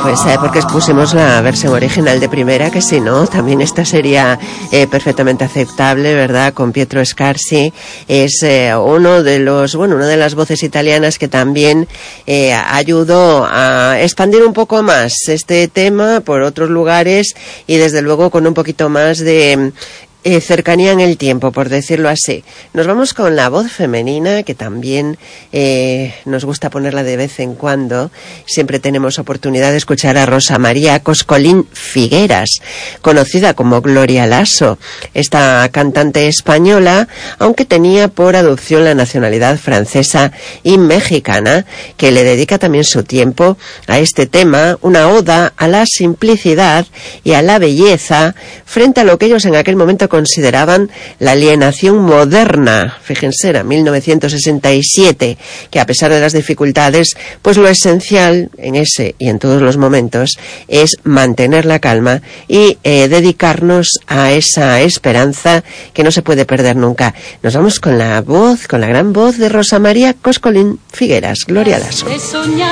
Pues ¿por qué pusimos la versión original de primera? Que si no, también esta sería perfectamente aceptable, ¿verdad? Con Pietro Scarsi. Es una de las voces italianas que también ayudó a expandir un poco más este tema por otros lugares y desde luego con un poquito más de cercanía en el tiempo, por decirlo así. Nos vamos con la voz femenina, que también nos gusta ponerla de vez en cuando. Siempre tenemos oportunidad de escuchar a Rosa María Coscolín Figueras, conocida como Gloria Lasso, esta cantante española, aunque tenía por adopción la nacionalidad francesa y mexicana, que le dedica también su tiempo a este tema, una oda a la simplicidad y a la belleza frente a lo que ellos en aquel momento consideraban la alienación moderna. Fíjense, era 1967, que a pesar de las dificultades, pues lo esencial en ese y en todos los momentos es mantener la calma y dedicarnos a esa esperanza que no se puede perder nunca. Nos vamos con la gran voz de Rosa María Coscolín Figueras, Gloria Lasso.